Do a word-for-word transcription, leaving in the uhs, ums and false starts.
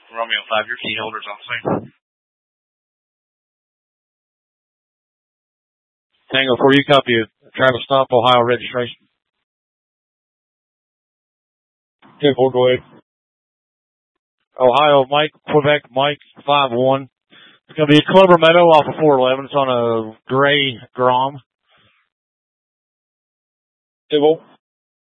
Romeo five, your key holders on scene. Tango four, you copy it. Travis Stomp, Ohio registration. ten four, go ahead. Ohio, Mike, Quebec, Mike, five one. It's going to be a Clover Meadow off of four eleven. It's on a gray Grom. Civil.